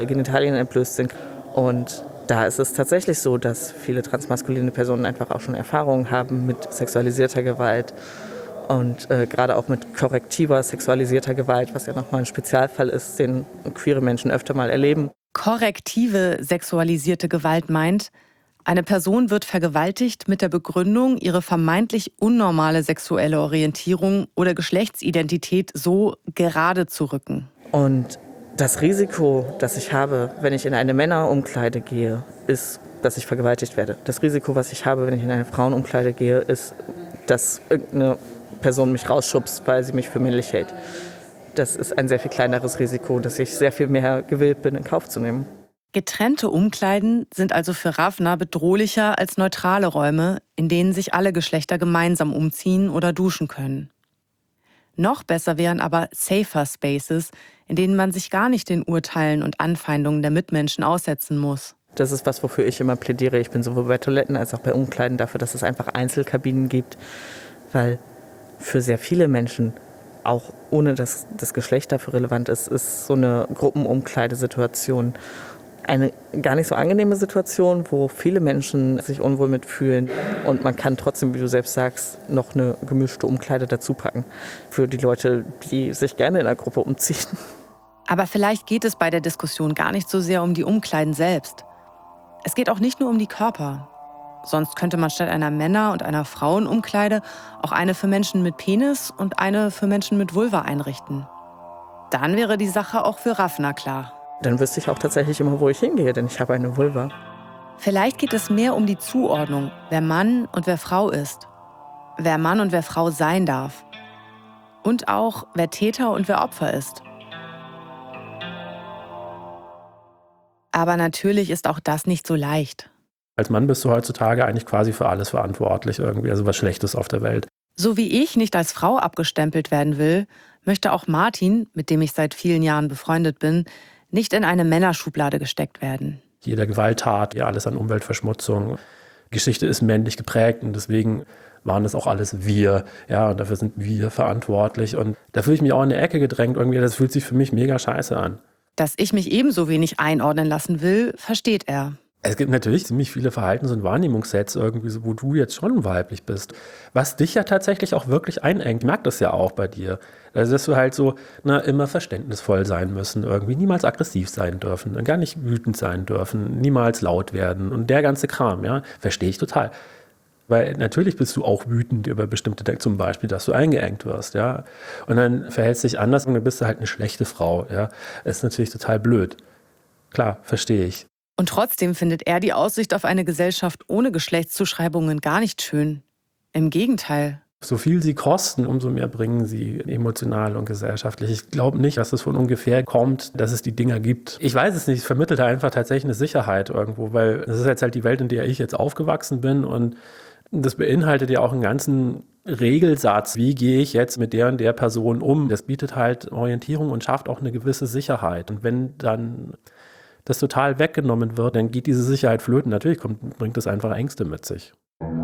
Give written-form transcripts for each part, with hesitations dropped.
Genitalien entblößt sind. Und da ist es tatsächlich so, dass viele transmaskuline Personen einfach auch schon Erfahrungen haben mit sexualisierter Gewalt und gerade auch mit korrektiver sexualisierter Gewalt, was ja nochmal ein Spezialfall ist, den queere Menschen öfter mal erleben. Korrektive sexualisierte Gewalt meint, eine Person wird vergewaltigt mit der Begründung, ihre vermeintlich unnormale sexuelle Orientierung oder Geschlechtsidentität so gerade zu rücken. Und das Risiko, das ich habe, wenn ich in eine Männerumkleide gehe, ist, dass ich vergewaltigt werde. Das Risiko, was ich habe, wenn ich in eine Frauenumkleide gehe, ist, dass irgendeine Person mich rausschubst, weil sie mich für männlich hält. Das ist ein sehr viel kleineres Risiko, das ich sehr viel mehr gewillt bin, in Kauf zu nehmen. Getrennte Umkleiden sind also für Ravna bedrohlicher als neutrale Räume, in denen sich alle Geschlechter gemeinsam umziehen oder duschen können. Noch besser wären aber safer Spaces, in denen man sich gar nicht den Urteilen und Anfeindungen der Mitmenschen aussetzen muss. Das ist was, wofür ich immer plädiere. Ich bin sowohl bei Toiletten als auch bei Umkleiden dafür, dass es einfach Einzelkabinen gibt, weil für sehr viele Menschen, auch ohne dass das Geschlecht dafür relevant ist, ist so eine Gruppenumkleidesituation eine gar nicht so angenehme Situation, wo viele Menschen sich unwohl mitfühlen und man kann trotzdem, wie du selbst sagst, noch eine gemischte Umkleide dazu packen für die Leute, die sich gerne in einer Gruppe umziehen. Aber vielleicht geht es bei der Diskussion gar nicht so sehr um die Umkleiden selbst. Es geht auch nicht nur um die Körper. Sonst könnte man statt einer Männer- und einer Frauenumkleide auch eine für Menschen mit Penis und eine für Menschen mit Vulva einrichten. Dann wäre die Sache auch für Ravna klar. Dann wüsste ich auch tatsächlich immer, wo ich hingehe, denn ich habe eine Vulva. Vielleicht geht es mehr um die Zuordnung, wer Mann und wer Frau ist. Wer Mann und wer Frau sein darf. Und auch, wer Täter und wer Opfer ist. Aber natürlich ist auch das nicht so leicht. Als Mann bist du heutzutage eigentlich quasi für alles verantwortlich irgendwie, also was Schlechtes auf der Welt. So wie ich nicht als Frau abgestempelt werden will, möchte auch Martin, mit dem ich seit vielen Jahren befreundet bin, nicht in eine Männerschublade gesteckt werden. Jede Gewalttat, ja alles an Umweltverschmutzung. Geschichte ist männlich geprägt und deswegen waren das auch alles wir. Ja, und dafür sind wir verantwortlich. Und da fühle ich mich auch in eine Ecke gedrängt irgendwie. Das fühlt sich für mich mega scheiße an. Dass ich mich ebenso wenig einordnen lassen will, versteht er. Es gibt natürlich ziemlich viele Verhaltens- und Wahrnehmungssets irgendwie, wo du jetzt schon weiblich bist. Was dich ja tatsächlich auch wirklich einengt. Ich merke das ja auch bei dir. Also, dass du halt so immer verständnisvoll sein müssen, irgendwie niemals aggressiv sein dürfen, gar nicht wütend sein dürfen, niemals laut werden und der ganze Kram, ja, verstehe ich total. Weil natürlich bist du auch wütend über bestimmte Dinge, zum Beispiel, dass du eingeengt wirst, ja. Und dann verhältst du dich anders und dann bist du halt eine schlechte Frau, ja. Das ist natürlich total blöd. Klar, verstehe ich. Und trotzdem findet er die Aussicht auf eine Gesellschaft ohne Geschlechtszuschreibungen gar nicht schön. Im Gegenteil. So viel sie kosten, umso mehr bringen sie emotional und gesellschaftlich. Ich glaube nicht, dass es von ungefähr kommt, dass es die Dinger gibt. Ich weiß es nicht, es vermittelt einfach tatsächlich eine Sicherheit irgendwo, weil das ist jetzt halt die Welt, in der ich jetzt aufgewachsen bin und das beinhaltet ja auch einen ganzen Regelsatz. Wie gehe ich jetzt mit der und der Person um? Das bietet halt Orientierung und schafft auch eine gewisse Sicherheit. Und wenn dann das total weggenommen wird, dann geht diese Sicherheit flöten. Natürlich bringt das einfach Ängste mit sich.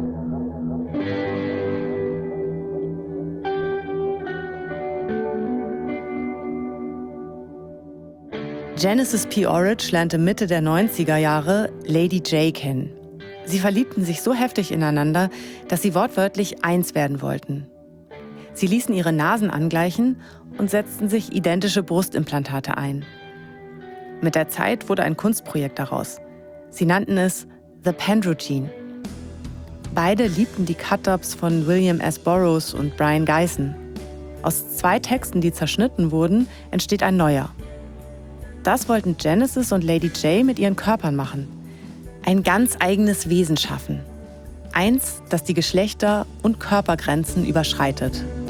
Genesis P. Orridge lernte Mitte der 90er Jahre Lady J kennen. Sie verliebten sich so heftig ineinander, dass sie wortwörtlich eins werden wollten. Sie ließen ihre Nasen angleichen und setzten sich identische Brustimplantate ein. Mit der Zeit wurde ein Kunstprojekt daraus. Sie nannten es The Pendrogene. Beide liebten die Cut-Ups von William S. Burroughs und Brian Gysin. Aus 2 Texten, die zerschnitten wurden, entsteht ein neuer. Das wollten Genesis und Lady J mit ihren Körpern machen. Ein ganz eigenes Wesen schaffen. Eins, das die Geschlechter- und Körpergrenzen überschreitet.